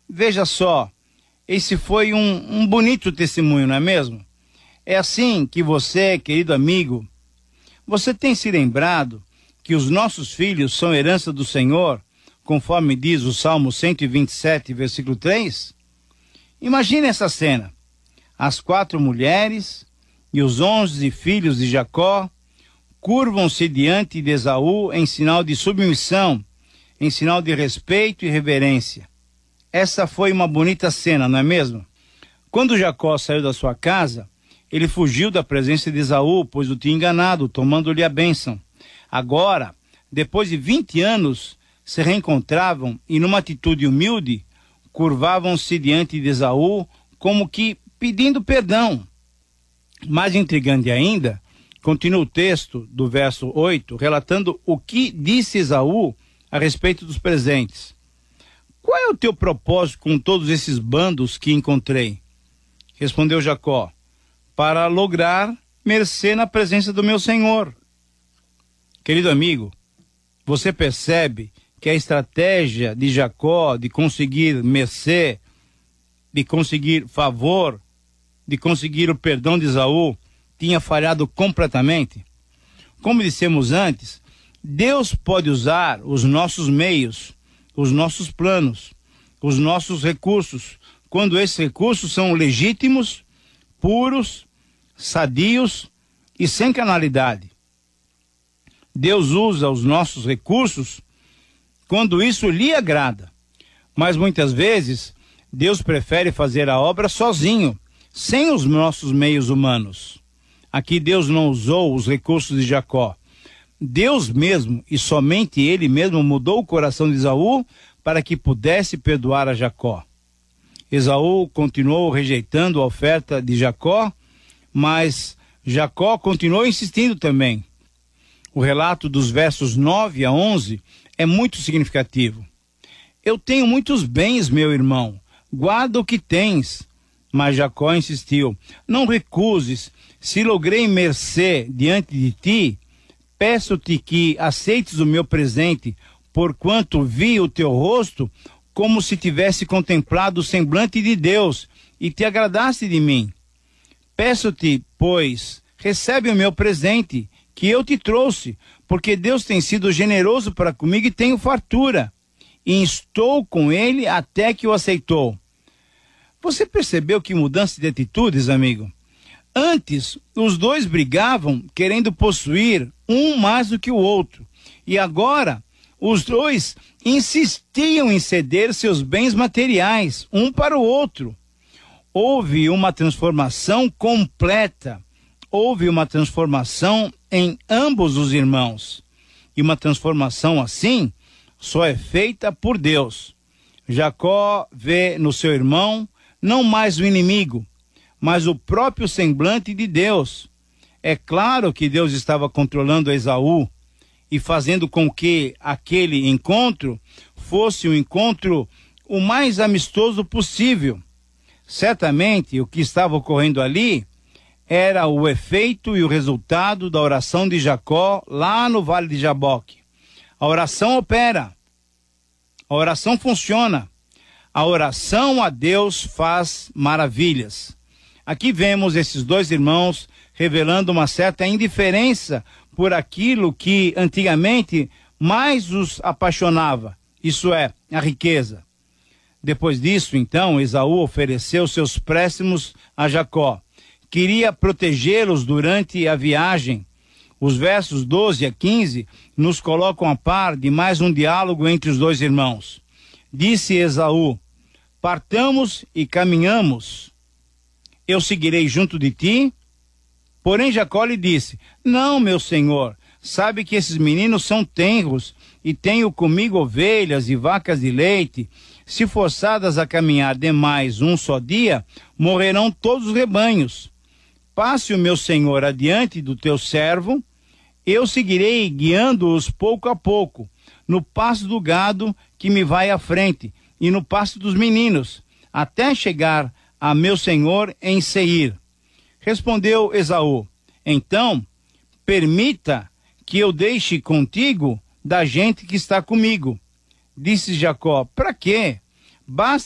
Veja só, esse foi um bonito testemunho, não é mesmo? É assim que você, querido amigo, você tem se lembrado que os nossos filhos são herança do Senhor, conforme diz o Salmo 127, versículo 3? Imagine essa cena. As 4 mulheres e os 11 filhos de Jacó curvam-se diante de Esaú em sinal de submissão, em sinal de respeito e reverência. Essa foi uma bonita cena, não é mesmo? Quando Jacó saiu da sua casa, ele fugiu da presença de Esaú, pois o tinha enganado, tomando-lhe a bênção. Agora, depois de 20 anos, se reencontravam e, numa atitude humilde, curvavam-se diante de Esaú, como que pedindo perdão. Mais intrigante ainda, continua o texto do verso 8, relatando o que disse Esaú a respeito dos presentes. Qual é o teu propósito com todos esses bandos que encontrei? Respondeu Jacó, para lograr mercê na presença do meu Senhor. Querido amigo, você percebe que a estratégia de Jacó de conseguir mercê, de conseguir favor, de conseguir o perdão de Esaú, tinha falhado completamente? Como dissemos antes, Deus pode usar os nossos meios, os nossos planos, os nossos recursos, quando esses recursos são legítimos, puros, sadios e sem carnalidade. Deus usa os nossos recursos quando isso lhe agrada, mas muitas vezes Deus prefere fazer a obra sozinho, sem os nossos meios humanos. Aqui Deus não usou os recursos de Jacó. Deus mesmo, e somente Ele mesmo, mudou o coração de Esaú para que pudesse perdoar a Jacó. Esaú continuou rejeitando a oferta de Jacó, mas Jacó continuou insistindo também. O relato dos versos 9 a 11 é muito significativo. Eu tenho muitos bens, meu irmão, guarda o que tens. Mas Jacó insistiu, não recuses, se logrei mercê diante de ti, peço-te que aceites o meu presente, porquanto vi o teu rosto como se tivesse contemplado o semblante de Deus, e te agradaste de mim. Peço-te, pois, recebe o meu presente, que eu te trouxe, porque Deus tem sido generoso para comigo e tenho fartura, e estou com ele até que o aceitou. Você percebeu que mudança de atitudes, amigo? Antes, os dois brigavam querendo possuir um mais do que o outro. E agora, os dois insistiam em ceder seus bens materiais, um para o outro. Houve uma transformação completa. Houve uma transformação em ambos os irmãos. E uma transformação assim só é feita por Deus. Jacó vê no seu irmão não mais o inimigo, mas o próprio semblante de Deus. É claro que Deus estava controlando Esaú e fazendo com que aquele encontro fosse um encontro o mais amistoso possível. Certamente o que estava ocorrendo ali era o efeito e o resultado da oração de Jacó lá no Vale de Jaboque. A oração opera, a oração funciona. A oração a Deus faz maravilhas. Aqui vemos esses dois irmãos revelando uma certa indiferença por aquilo que antigamente mais os apaixonava, isso é, a riqueza. Depois disso, então, Esaú ofereceu seus préstimos a Jacó. Queria protegê-los durante a viagem. Os versos 12 a 15 nos colocam a par de mais um diálogo entre os dois irmãos. Disse Esaú, partamos e caminhamos, eu seguirei junto de ti. Porém Jacó lhe disse, não, meu senhor, sabe que esses meninos são tenros, e tenho comigo ovelhas e vacas de leite. Se forçadas a caminhar demais um só dia, morrerão todos os rebanhos. Passe o meu senhor adiante do teu servo, eu seguirei guiando-os pouco a pouco, no passo do gado que me vai à frente, e no pasto dos meninos, até chegar a meu senhor em Seir. Respondeu Esaú, então, permita que eu deixe contigo da gente que está comigo. Disse Jacó, para quê? Basta